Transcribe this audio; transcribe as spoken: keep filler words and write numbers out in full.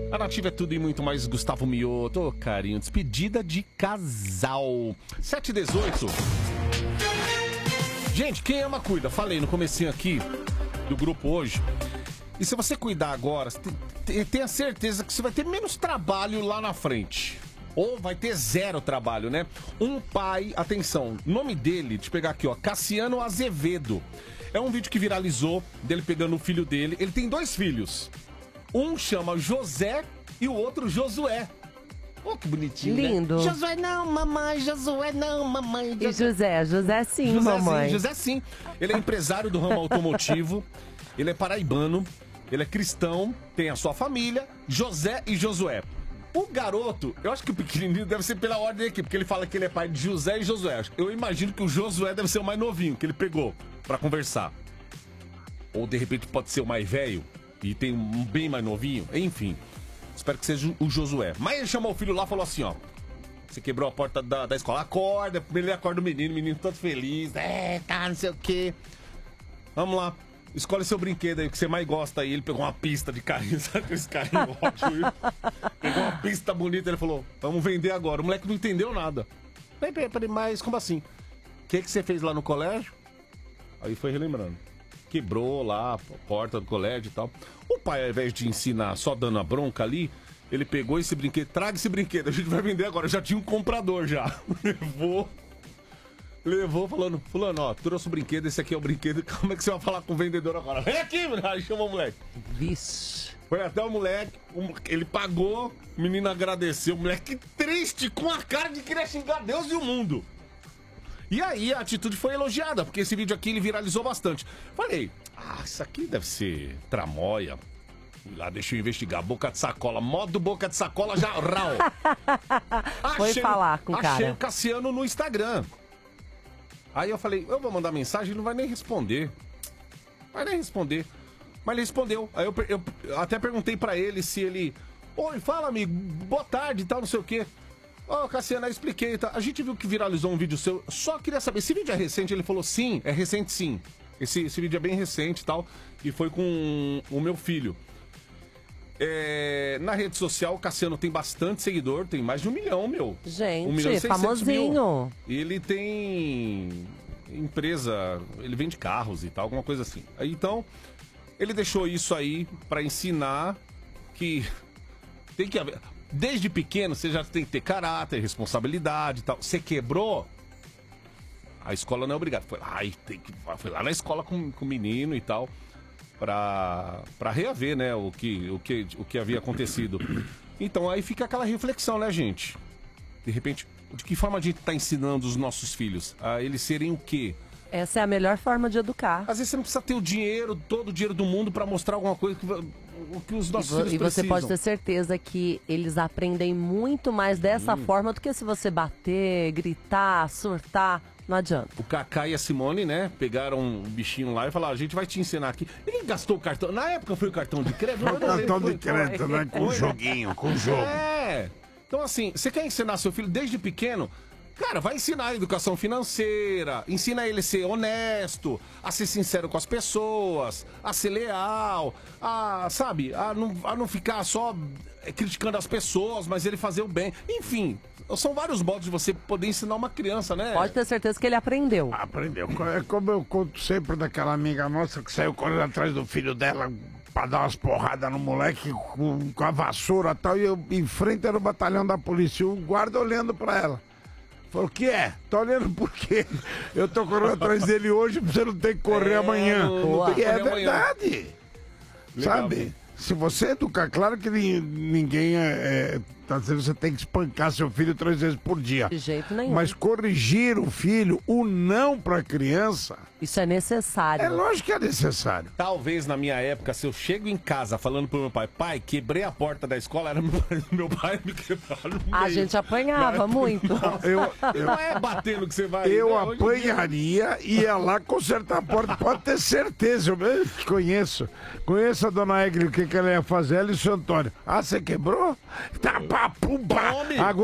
A Nativa é tudo e muito mais. Gustavo Mioto, oh, carinho. Despedida de casal. sete e dezoito. Gente, quem ama, cuida. Falei no comecinho aqui do grupo hoje. E se você cuidar agora, tenha certeza que você vai ter menos trabalho lá na frente. Ou vai ter zero trabalho, né? Um pai, atenção, nome dele, deixa eu pegar aqui, ó, Cassiano Azevedo. É um vídeo que viralizou, dele pegando o filho dele. Ele tem dois filhos. Um chama José e o outro Josué. Oh, que bonitinho, lindo. Né? Josué não, mamãe. Josué não, mamãe. E José? José sim, José mamãe. Sim, José sim. Ele é empresário do ramo automotivo. Ele é paraibano. Ele é cristão. Tem a sua família. José e Josué. O garoto, eu acho que o pequenininho deve ser pela ordem aqui, porque ele fala que ele é pai de José e Josué. Eu imagino que o Josué deve ser o mais novinho, que ele pegou pra conversar. Ou de repente pode ser o mais velho e tem um bem mais novinho. Enfim, espero que seja o Josué. Mas ele chamou o filho lá e falou assim, ó. Você quebrou a porta da, da escola, acorda. Ele acorda o menino, o menino todo feliz. É, tá, não sei o quê. Vamos lá. Escolhe seu brinquedo aí, o que você mais gosta aí. Ele pegou uma pista de carrinho, sabe aqueles carrinhos ótimos? Pegou uma pista bonita, ele falou, vamos vender agora. O moleque não entendeu nada. Peraí, peraí, peraí, mas como assim? O que, que você fez lá no colégio? Aí foi relembrando. Quebrou lá a porta do colégio e tal. O pai, ao invés de ensinar só dando a bronca ali, ele pegou esse brinquedo, traga esse brinquedo, a gente vai vender agora. Já tinha um comprador já. Levou. Levou falando, fulano, ó, trouxe o brinquedo, esse aqui é o brinquedo, como é que você vai falar com o vendedor agora? Vem aqui, aí chamou o moleque. Vixe. Foi até o moleque, ele pagou, o menino agradeceu, o moleque triste, com a cara de querer xingar Deus e o mundo. E aí a atitude foi elogiada, porque esse vídeo aqui ele viralizou bastante. Falei, ah, isso aqui deve ser tramóia. Fui lá, deixa eu investigar, boca de sacola, modo boca de sacola já, rau. Foi achei, falar com o cara. Achei o Cassiano no Instagram. Aí eu falei, eu vou mandar mensagem, ele não vai nem responder. Vai nem responder. Mas ele respondeu. Aí eu, eu, eu até perguntei pra ele se ele... Oi, fala, amigo, boa tarde e tal, não sei o quê. Ô, oh, Cassiano, eu expliquei, tá? A gente viu que viralizou um vídeo seu. Só queria saber, esse vídeo é recente? Ele falou, sim, é recente sim. Esse, esse vídeo é bem recente e tal. E foi com o meu filho. É, na rede social, o Cassiano tem bastante seguidor, tem mais de um milhão, meu. Gente, um milhão e famosinho. Mil. Ele tem empresa, ele vende carros e tal, alguma coisa assim. Então, ele deixou isso aí pra ensinar que tem que haver... Desde pequeno, você já tem que ter caráter, responsabilidade e tal. Você quebrou, a escola não é obrigada. Foi lá, tem que, foi lá na escola com, com o menino e tal. Pra, pra reaver, né, o que, o, que, o que havia acontecido. Então aí fica aquela reflexão, né, gente? De repente, de que forma a gente tá ensinando os nossos filhos? A eles serem o quê? Essa é a melhor forma de educar. Às vezes você não precisa ter o dinheiro, todo o dinheiro do mundo pra mostrar alguma coisa que, o que os nossos e, filhos e precisam. você pode ter certeza que eles aprendem muito mais dessa hum. forma do que se você bater, gritar, surtar. Não adianta. O Kaká e a Simone, né, pegaram um bichinho lá e falaram, a gente vai te ensinar aqui. Ele gastou o cartão, na época foi o cartão de crédito. O cartão de crédito, né, com o joguinho, com o jogo. É, então assim, você quer ensinar seu filho desde pequeno? Cara, vai ensinar a educação financeira, ensina ele a ser honesto, a ser sincero com as pessoas, a ser leal, a, sabe, a não, a não ficar só criticando as pessoas, mas ele fazer o bem. Enfim, são vários modos de você poder ensinar uma criança, né? Pode ter certeza que ele aprendeu. Aprendeu. É como eu conto sempre daquela amiga nossa que saiu correndo atrás do filho dela pra dar umas porradas no moleque com, com a vassoura e tal, e eu em frente era o batalhão da polícia, o guarda olhando pra ela. Falou, o que é? Tá olhando por quê? Eu tô correndo atrás dele hoje pra você não ter que correr é, amanhã. Não, e é verdade. Legal, sabe? bem. Se você educar, claro que ninguém é, é, tá dizendo que você tem que espancar seu filho três vezes por dia. De jeito nenhum. Mas corrigir o filho, o não pra criança... Isso é necessário. É lógico que é necessário. Talvez na minha época, se eu chego em casa falando pro meu pai, pai, quebrei a porta da escola, era meu pai, meu pai me quebraram no A meio. gente apanhava muito. Eu, eu, não é batendo que você vai... Eu né? apanharia e ia lá consertar a porta, pode ter certeza. Eu conheço. Conheço a dona Egli, o que, que ela ia fazer, ela e o seu Antônio. Ah, você quebrou? Tá, pá, pum, pá. Agora